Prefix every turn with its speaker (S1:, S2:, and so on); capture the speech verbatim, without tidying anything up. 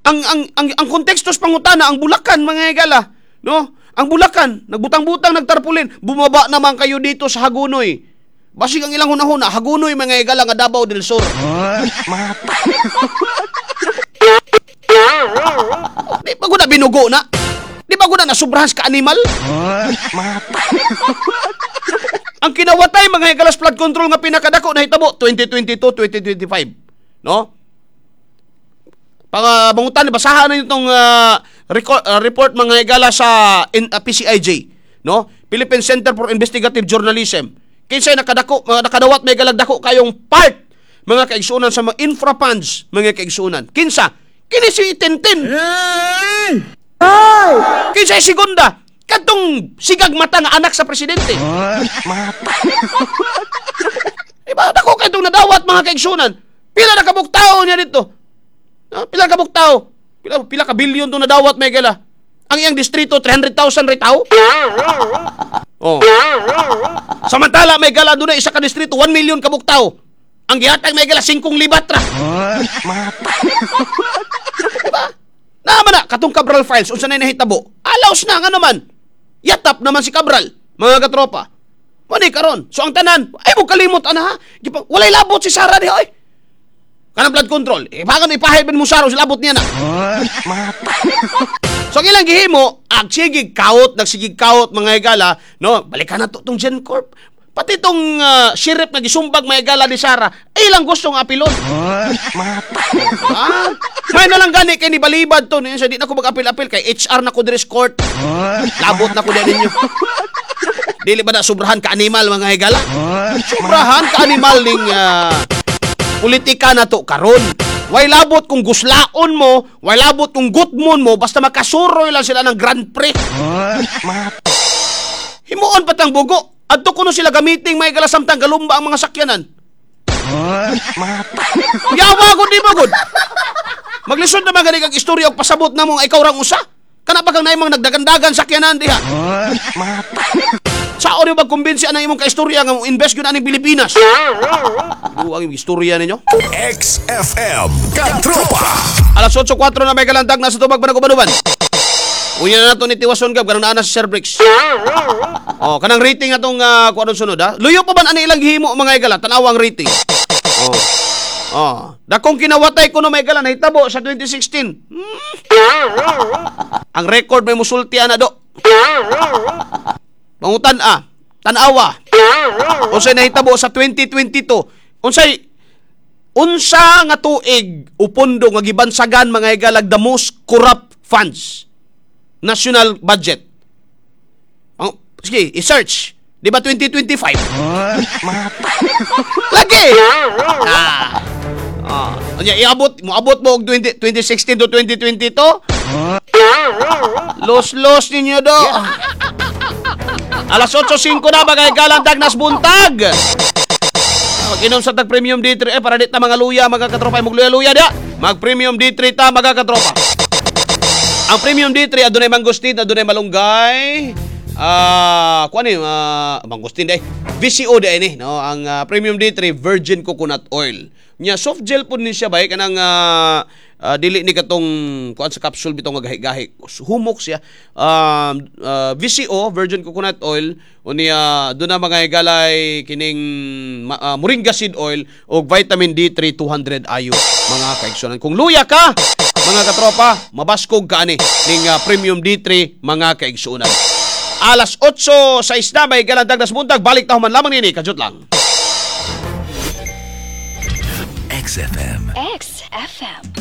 S1: ang ang ang, ang konteksto sa pangutana ang Bulacan mga higala, no? Ang Bulacan, nagbutang-butang nagtarpulin, bumaba naman kayo dito sa Hagunoy. Basig ang ilang hunahuna, Hagunoy mga higala nga Davao del Sur. Di ba ko na binugo na? Di ba ko na nasubrahas ka animal? Ang kinawatay mga higalas flood control nga pinakadako na hitabo twenty twenty-two twenty twenty-five, no? Pang bangutan basahan na itong uh, record, uh, report mga higala sa in, uh, P C I J, no? Philippine Center for Investigative Journalism. Kinsay nakadako mga nakadawat may galagdako kayong part mga kaigsunan sa mga infra funds mga kaigsunan. Kinsa? Kini si Tintin. Ay! Kinsay segunda? Katong sigag mata nga anak sa presidente. Diba, dako kayo itong nadawat mga kaigsunan. Pila na kabuktaw niya dito. No? Pila ka buktaw. Pila, pila ka bilyon itong nadawat may gala. Ang iyang distrito, three hundred thousand ritaw. Oh. Samantala may gala doon na isa ka distrito, one million ka buktaw. Ang gihatag may gala, singkong libat ra. Diba? Naman na, katong Cabral Files, unsa na nahitabo. Alaos na nga naman. Yatap naman si Cabral, mga katropa. Mani karon. So ang tanan, ay mo kalimot ana ha. Walay labot si Sara di oy. Kanang blood control. Eh bagan ipahid mo Sara si labot niya na. So ang ilang gihimo, ag sige kaut, nagsigig kaut mga higala, no? Balikan na to tong GenCorp. Pati itong uh, sheriff na gisumbag mga higala ni Sara, ay ilang gustong apilon. Ah, may nalang gani kay ni balibad to, niya di na ko mag-apil-apil kay H R na ko diri court. Labot na ko din ninyo. Dili ba na sobrahan ka animal mga higala? Sobrahan ka animal ning uh, politika na to karon. Way labot kung guslaon mo, way labot kung gutmon mo, basta makasuroy lang sila ng Grand Prix. Himuon patang bugo. Adto kuno sila gamiting may galasamtang galumba ang mga sakyanan. Yawa gud di ba gud? Maglisod na magani kag istorya og pasabot na mo nga ikaw rang usa. Kana pa kang naimong nagdagandagan sakyanan diha. Sa ori ba kumbinsi ana imong kaistorya nga invest gyud aning Pilipinas? Duwag ang istorya ninyo.
S2: X F M Katropa.
S1: Alas eight four na may kalandag na sa tubag Banagubanuban. Unya na nato ni Tiwason Gab kanang naa na si Sir Bricks. Oh, kanang rating atong uh, kuan sunod ha. Luyo pa man ani ilang gihimo mga igala tanawang rating. Oh. Oh, dakong kinawatay ko no may igala nahitabo sa twenty sixteen. Hmm. Ang record may musulti ana do. Mangutan a, tanawa. Unsay nahitabo sa twenty twenty-two? Unsay unsa nga tuig upondo nga gibansagan mga igalag the most corrupt funds? National budget. Oh, sige, i-search. Di ba twenty twenty-five? Lagi! Ah. Ah. Ano iabot, mo abot mo og twenty sixteen to twenty twenty-two? Los-los ninyo do. Alas eight five na bagay galang dagnas buntag. Mag-inom sa tag premium D three eh para dit na mga luya mga katropa mag luya-luya dia. Mag premium D three ta mga katropa. Ang premium D three adunay mangustin, adunay malunggay. Ah, uh, kuan ni uh, mangustin day. V C O day ni, no? Ang uh, premium D three virgin coconut oil. Nya soft gel pud ni siya bay kanang uh, uh, dili ni katong kuan sa capsule bitong gahi-gahi. Humok siya. Um uh, uh, V C O virgin coconut oil unya uh, do na mga higalay kining uh, moringa seed oil og vitamin D three two hundred ayo mga kaigsunan. Kung luya ka mga katropa, mabaskog ka ani ning uh, premium D three mga kaigsunan. Alas eight sa isna may galandag nas buntag balik ta human lamang nini kajut lang.
S2: X F M.
S3: X F M.